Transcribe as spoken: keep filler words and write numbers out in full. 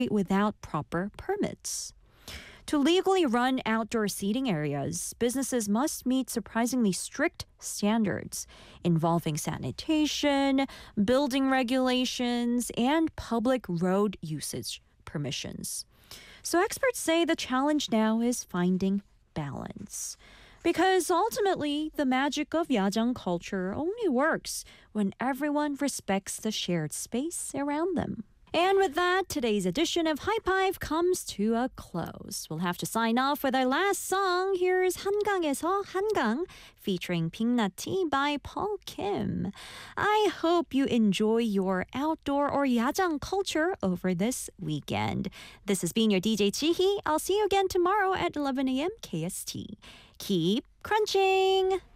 without proper permits. To legally run outdoor seating areas, businesses must meet surprisingly strict standards involving sanitation, building regulations, and public road usage permissions. So experts say the challenge now is finding balance. Because ultimately, the magic of Yajang culture only works when everyone respects the shared space around them. And with that, today's edition of High Five comes to a close. We'll have to sign off with our last song. Here's 한강에서 한강, featuring 빅나티 by Paul Kim. I hope you enjoy your outdoor or 야장 culture over this weekend. This has been your D J Chihi. I'll see you again tomorrow at eleven a.m. K S T. Keep crunching!